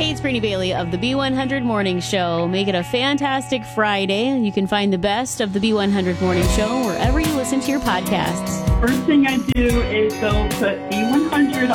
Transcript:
Hey, it's Brittany Bailey of the B100 Morning Show. Make it a fantastic Friday. You can find the best of the B100 Morning Show wherever you listen to your podcasts. First thing I do is go put B100